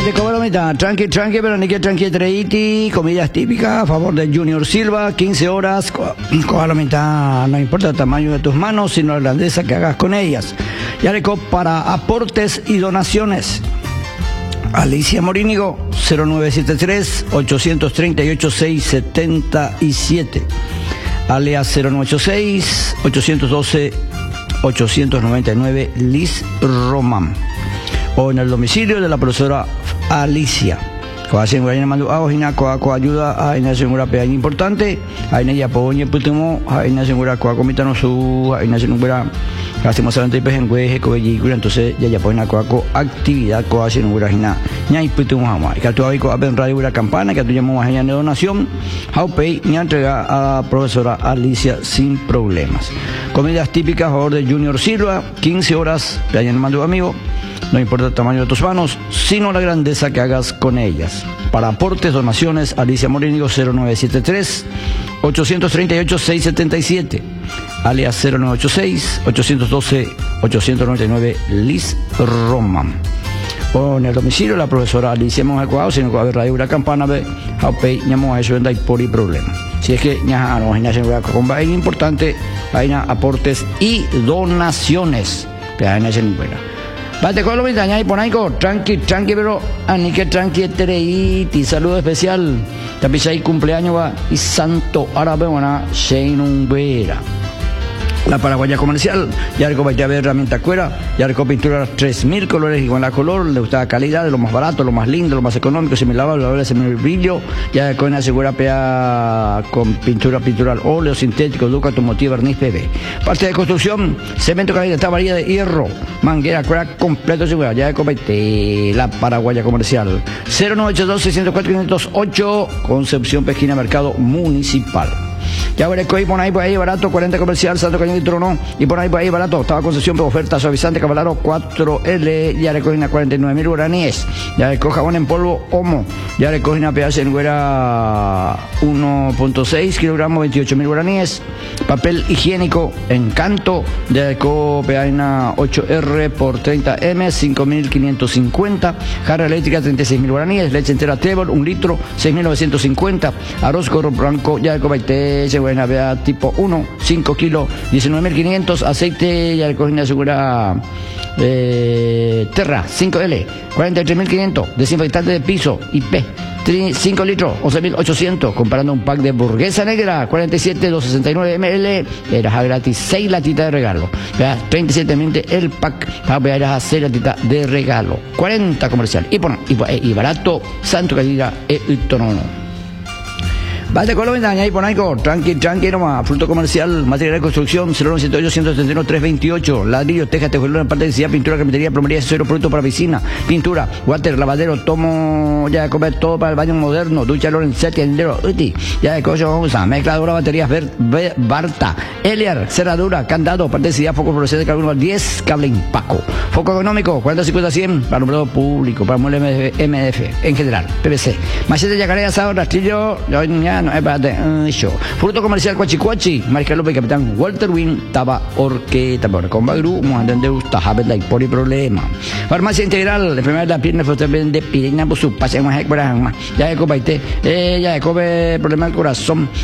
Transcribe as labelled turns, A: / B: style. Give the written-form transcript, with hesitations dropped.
A: Vale, cobromita, tranqui, pero ni que tranqui treiti, comidas típicas a favor de Junior Silva, 15 horas, cobromita, no importa el tamaño de tus manos, sino la grandeza que hagas con ellas. Yareco para aportes y donaciones. Alicia Morínigo, 0973-838-677. Alea 0986-812-899, Liz Román. O en el domicilio de la profesora Alicia. Coasen guayna mandu ahina coa ayuda a ina segura pe importante, a ina ya poñe putemo, a ina segura coa comitano su, a ina segura hacemos solamente pejengüe ko yigura, entonces ya poña coa actividad coa segura hina ñai putemo hama. Que tu abico aben radio la campana que tu llamamos a de donación, how pay ña entrega a la profesora Alicia sin problemas. Comidas típicas a favor de Junior Silva, 15 horas, pe año mando amigo. No importa el tamaño de tus manos, sino la grandeza que hagas con ellas. Para aportes, donaciones, Alicia Morínigo 0973-838-677. Alias 0986-812-899, Liz Roman. O en el domicilio de la profesora Alicia Monjacuao, sino que va a ver radio la campana, ve, haupei, ñamo a eso, venda y por y problema. Si es que ña no, ña se va a comba, es importante, hay aportes y donaciones. Pero hay se buena. Bate con lo mismo, y ponaico, tranqui, pero anique tranqui tereiti, saludo especial. Tapisai cumpleaños va y santo árabe buena, Sheinunguera. La paraguaya comercial, ya recopa llave herramienta cuera, ya recopa pintura 3000 colores y con la color, le gusta la calidad, de lo más barato, lo más lindo, lo más económico, semilavable, semi-brillo, ya con una segura pea con pintura al óleo sintético, duca, automotiva, verniz, PV. Parte de construcción, cemento calidad, tabarilla de hierro, manguera, cuera completo, segura, ya recopa la paraguaya comercial. 0982-604-508, Concepción Pesquina, Mercado Municipal. Ya veré que por ahí barato, 40 comercial, Santo Cañón y Trono, y por ahí barato, estaba concesión por oferta suavizante, Cavalaro 4L, ya recogen a 49.000 guaraníes, ya recoge jabón en polvo, Omo, ya recogen a pedazo en güera 1.6 kilogramos, 28.000 guaraníes, papel higiénico, Encanto, ya recoge pedazo 8R por 30M, 5.550, jarra eléctrica 36.000 guaraníes, leche entera Tebor, 1 litro, 6.950, arroz gorro blanco, ya recoge buena vea tipo 1, 5 kilos, 19.500, aceite ya recogen la segura Terra 5L, 43.500, desinfectante de piso IP 5 litros, 11.800, comparando un pack de hamburguesa negra 47, 269 ml, era gratis 6 latitas de regalo, vea 37.000 el pack, para 6 latitas de regalo, 40 comercial y barato, Santo Calidad y Tonono. Bate Colombia, ahí ponaico, tranqui nomás, fruto comercial, material de construcción, 0978-171-328, ladrillo, teja, tejuelón, parte de densidad, pintura, carpintería, plomería, accesorio, producto para piscina, pintura, water, lavadero, tomo, ya de comer todo para el baño moderno, ducha, Lorenzetti, tendero, ya de coche, vamos a mezcladora, baterías, Barta, Eliar, cerradura, candado, parte de densidad, foco fluorescente, carbono 10, cable Impaco, foco económico, 40-50-100, para alumbrado público, para mueble MDF, en general, PVC, machete, yacaré, asado, rastrillo, no, espérate, show. Fruto comercial Cuachicuachi, Mariscal López, Capitán Walter Win, Taba Orqueta, con Bagru, Mohandendeu, Tajabet, like por problema. Farmacia Integral, enfermedad de la pierna, de pirina, pues su pase, ya de copaite, ya de come, problema del corazón,